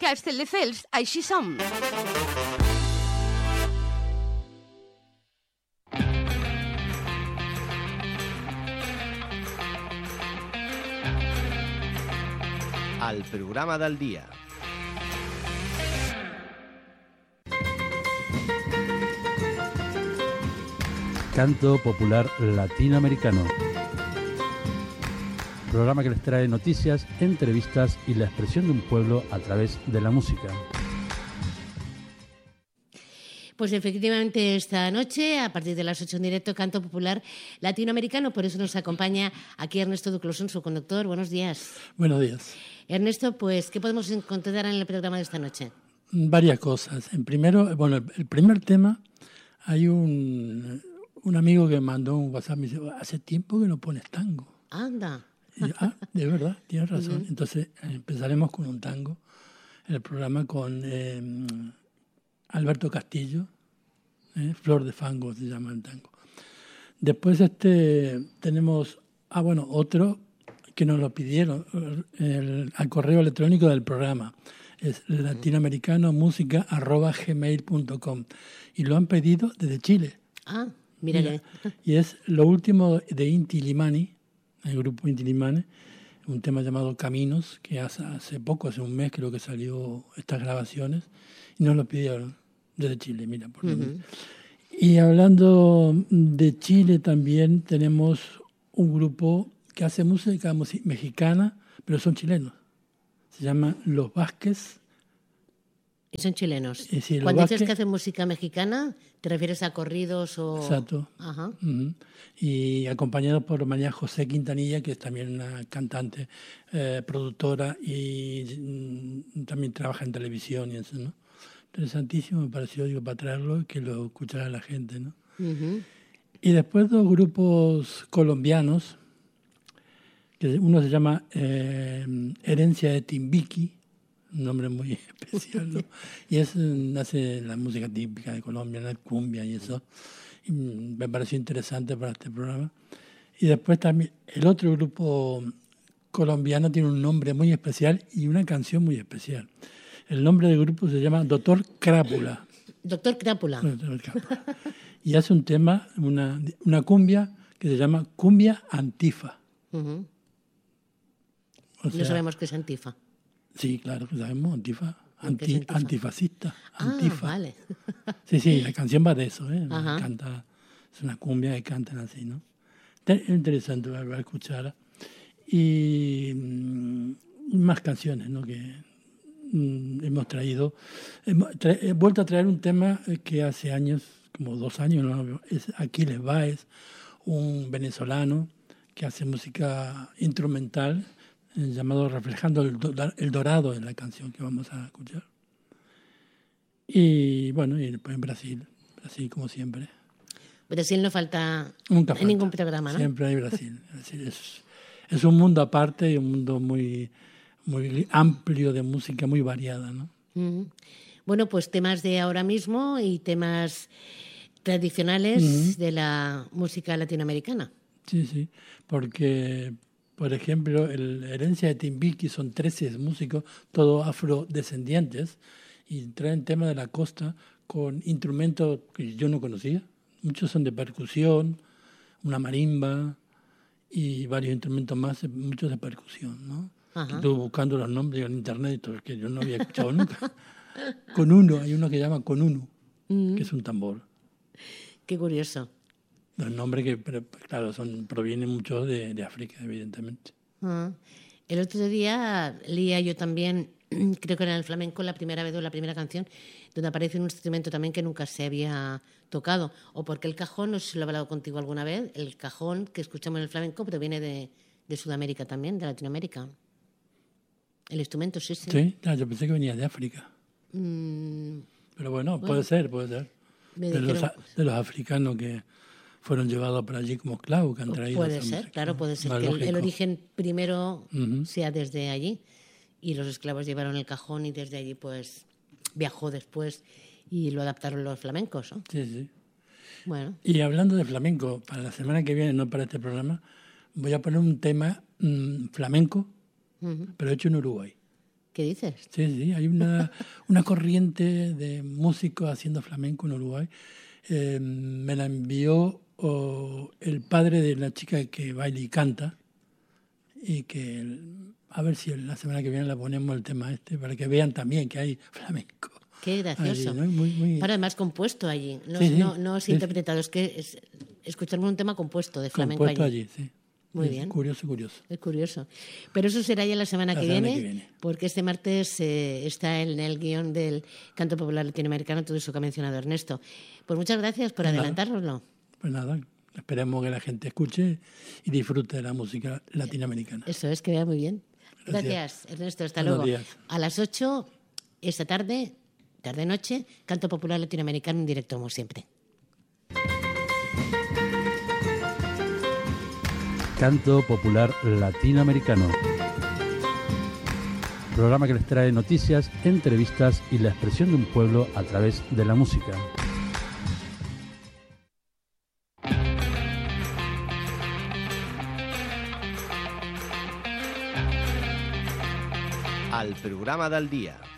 Castelldefels, així som. El programa del dia. Canto popular latinoamericano. Programa que les trae noticias, entrevistas y la expresión de un pueblo a través de la música. Pues efectivamente esta noche, a partir de las 8 en directo, Canto Popular Latinoamericano. Por eso nos acompaña aquí Ernesto Duclosón, su conductor. Buenos días. Buenos días. Ernesto, pues, ¿qué podemos encontrar en el programa de esta noche? Varias cosas. El primer tema, hay un amigo que mandó un WhatsApp y me dice, hace tiempo que no pones tango. Anda. Y yo, de verdad, tienes razón. Entonces empezaremos con un tango, el programa con Alberto Castillo, Flor de Fango se llama el tango. Después tenemos, otro que nos lo pidieron al correo electrónico del programa. Es latinoamericanomusica@gmail.com y lo han pedido desde Chile. Ah, mira que... Y es lo último de Inti Illimani, el grupo Inti Illimani, un tema llamado Caminos, que hace poco, hace un mes creo que salió estas grabaciones, y nos lo pidieron desde Chile, mira. Y hablando de Chile también tenemos un grupo que hace música mexicana, pero son chilenos. Se llama Los Vázquez. Y son chilenos. Sí, Cuando dices que hacen música mexicana, ¿te refieres a corridos o...? Exacto. Ajá. Y acompañados por María José Quintanilla, que es también una cantante, productora y también trabaja en televisión y eso, ¿no? Interesantísimo, me pareció, para traerlo y que lo escuchara la gente, ¿no? Y después dos grupos colombianos, que uno se llama Herencia de Timbiqui, un nombre muy especial, ¿no? Y hace la música típica de Colombia, la cumbia y eso. Y me pareció interesante para este programa. Y después también el otro grupo colombiano tiene un nombre muy especial y una canción muy especial. El nombre del grupo se llama Doctor Crápula. Doctor Crápula. Y hace un tema, una cumbia que se llama Cumbia Antifa. No sabemos qué es Antifa. Sí, claro que sabemos, Antifa. Antifa. Antifascista. Antifa. Vale. Sí, la canción va de eso, Canta, es una cumbia que cantan así, ¿no? Es interesante a escuchar. Y más canciones, ¿no? Que hemos traído. He vuelto a traer un tema que hace años, como 2 años, ¿no? Es Aquiles Báez, un venezolano que hace música instrumental, llamado Reflejando el Dorado en la canción que vamos a escuchar. Y bueno, y después en Brasil como siempre. Brasil no falta Nunca en falta. ningún programa, ¿no? Siempre hay Brasil. Es un mundo aparte y un mundo muy, muy amplio de música, muy variada, ¿no? Bueno, pues temas de ahora mismo y temas tradicionales de la música latinoamericana. Sí, porque... Por ejemplo, Herencia de Timbiqui son 13 músicos, todos afrodescendientes, y traen temas de la costa con instrumentos que yo no conocía. Muchos son de percusión, una marimba y varios instrumentos más, muchos de percusión, ¿no? Estuve buscando los nombres en internet y todo, que yo no había escuchado nunca. Conuno, hay uno que llama Conuno, que es un tambor. Qué curioso. Los nombres que, claro, provienen mucho de África, evidentemente. El otro día leía yo también, creo que era en el flamenco, la primera vez o la primera canción, donde aparece un instrumento también que nunca se había tocado. O porque el cajón, no sé si lo he hablado contigo alguna vez, el cajón que escuchamos en el flamenco proviene de Sudamérica también, de Latinoamérica. El instrumento, sí. Sí, claro, yo pensé que venía de África. Pero bueno, puede ser. De los africanos que fueron llevados para allí como esclavos, que han traído. Puede ser, claro, puede ser que el origen primero sea desde allí y los esclavos llevaron el cajón y desde allí pues viajó después y lo adaptaron los flamencos, ¿no? Sí. Bueno. Y hablando de flamenco, para la semana que viene, no para este programa, voy a poner un tema flamenco, pero hecho en Uruguay. ¿Qué dices? Sí, hay una corriente de músicos haciendo flamenco en Uruguay. Me la envió el padre de la chica que baila y canta, y que a ver si la semana que viene la ponemos el tema para que vean también que hay flamenco. Qué gracioso. Allí, ¿no? Muy... Para además compuesto allí, no es interpretado, es que escuchamos un tema compuesto de flamenco compuesto allí. Sí. Muy es bien. Curioso. Es curioso. Pero eso será ya la semana que viene, porque este martes está en el guión del Canto Popular Latinoamericano, todo eso que ha mencionado Ernesto. Pues muchas gracias por adelantárnoslo. Pues nada, esperemos que la gente escuche y disfrute de la música latinoamericana. Eso es, que vea muy bien. Gracias, Ernesto. Hasta Buenos luego. días. A las 8, esta tarde-noche, Canto Popular Latinoamericano en directo, como siempre. Canto Popular Latinoamericano. Programa que les trae noticias, entrevistas y la expresión de un pueblo a través de la música. El programa del dia.